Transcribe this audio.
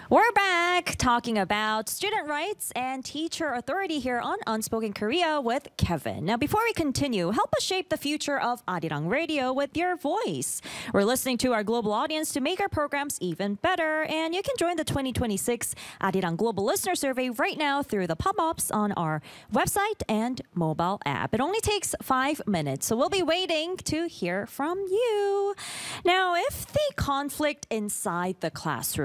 We're back talking about student rights and teacher authority here on Unspoken Korea with Kevin. Now, before we continue, help us shape the future of Arirang Radio with your voice. We're listening to our global audience to make our programs even better, and you can join the 2026 Arirang Global Listener Survey right now through the pop-ups on our website and mobile app. It only takes 5 minutes, so we'll be waiting to hear from you. Now, if the conflict inside the classroom